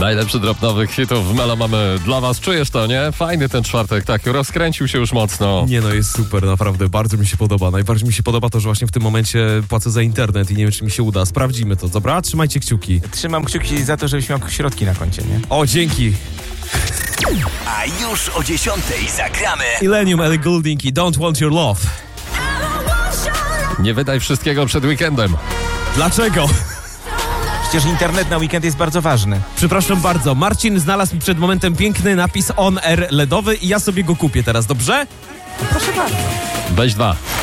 Najlepszy drop nowych hitów w Melo mamy dla was. Czujesz to, nie? Fajny ten czwartek, tak, rozkręcił się już mocno. Nie no, jest super, naprawdę, bardzo mi się podoba. Najbardziej mi się podoba to, że właśnie w tym momencie płacę za internet i nie wiem, czy mi się uda. Sprawdzimy to, dobra? Trzymajcie kciuki. Trzymam kciuki za to, żebyś miał środki na koncie, nie? O, dzięki. A już o 10:00 zagramy Illenium, Ellie Goulding i Don't Want Your Love. Nie wydaj wszystkiego przed weekendem. Dlaczego? Przecież internet na weekend jest bardzo ważny. Przepraszam bardzo, Marcin znalazł mi przed momentem piękny napis On Air LEDowy i ja sobie go kupię teraz, dobrze? Proszę bardzo. Weź 2.